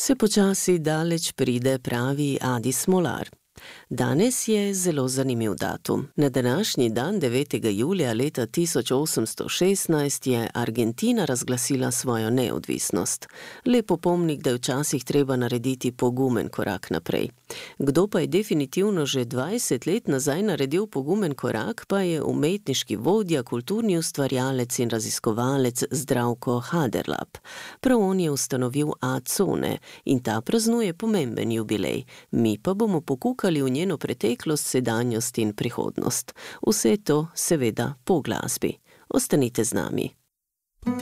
Se počasi daleč pride, pravi Adi Smolar. Danes je zelo zanimiv datum. Na današnji dan, 9. julija leta 1816, je Argentina razglasila svojo neodvisnost. Lep opomnik, da je včasih treba narediti pogumen korak naprej. Kdo pa je definitivno že 20 let nazaj naredil pogumen korak, pa je umetniški vodja, kulturni ustvarjalec in raziskovalec Zdravko Haderlap. Prav on je ustanovil A-cone in ta praznuje pomemben jubilej. Mi pa bomo pokukali v njeno preteklost, sedanjost in prihodnost. Vse to seveda po glasbi. Ostanite z nami.